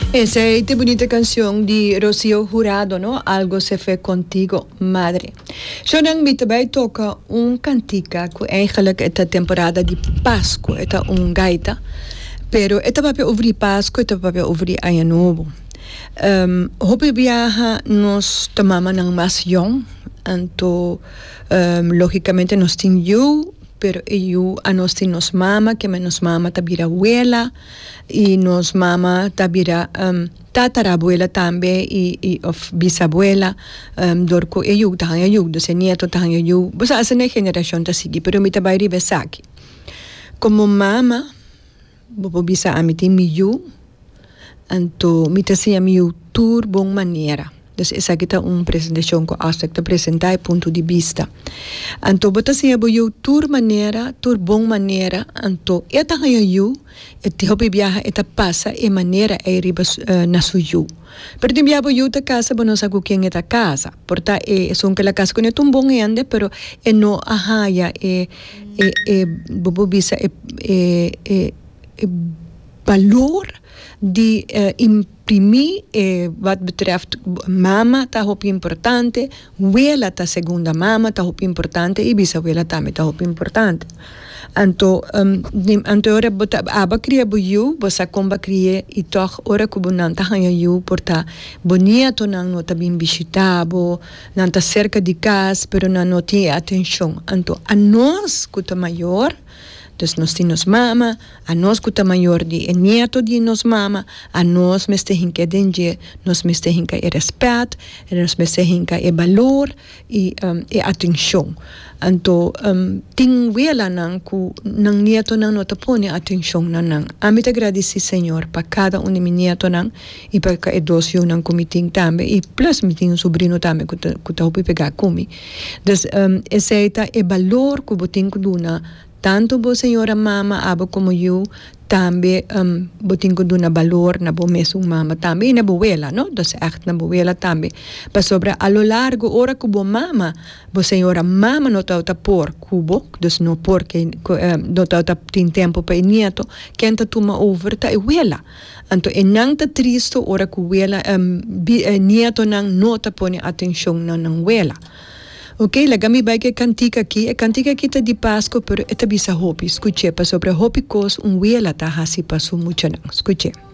Esa es esta bonita canción de Rocío Jurado, ¿no? Algo se fue contigo, madre. Zo dan met erbij toca cantica que eigenlijk esta temporada de Pascua, esta gaita, pero esta papel over Pascua, esta papel over Ano Novo. Hopi viaja nos tomamos ng mas young, anto lógicamente nos tin yo, pero eu a nos tin nos mama, que nos mama tabira abuela, y nos mama tabira tatarabuela también, y of bisabuela, dorco eu tahang eu, dose nieto tahang eu, bosa asa na generación ta sigi, pero mi tabay ribesaki. Como mama, bobo bisa amiti mi eu, anto mita siya mi eu tur bong manera. Dus esa kita presentación ko aspect te presentar punto de vista. Anto bota siya bo eu tur manera, tur bong manera, anto eta kaya eu, eti hopi biyaha eta pasa e manera e riba na su eu. Pero di biya bo eu ta casa bo no sa kuking eta casa. Porta son que la casa ko netong bong ende pero no ahaya bobo bisa valor die imprimir wat betreft mama ta hop importante, abuela ta segunda mama ta hop importante y bisabuela también ta hop importante. Anto ora bota aba cria buyu bosa komba crie e toch ora kubunanta hanya yu porta bonito nang nota bim visitabo nanta cerca de casa pero na noti atención. Anto a nós kuta maior. Dus nos tinos mama, a nós kuta maior de nieto de nos mama, a nós meste hinka denje, nos meste hinka respeito, nos meste hinka valor e atenção. Anto ting wela nang nieto nang nota pone atenção nang. Amit agradeci Senhor para cada de mi nieto nang e para ka edosyo nang kumiting tambe e plus miting sobrino tambe kuta hopi pega kumi. Dus essa valor ku boting kuduna tanto bo senhora mama abo como eu também botin ko na valor na bo mesong mama também na buwela no dos echt na buwela também pa sobra a lo largo ora ko bo mama bo senhora mama no tauta por kubo dos no porque no tauta tin tempo pa nieto kenta tuma over ta wela anto enang ta tristo ora ko wela nieto nang nota pone atención nang wela. Ok, lagami ba que cantica aqui tá de Páscoa, pero esta bisa hopi, escuche, pa sobre hopi cos wela ta hasi pasu mucha nang, escuche.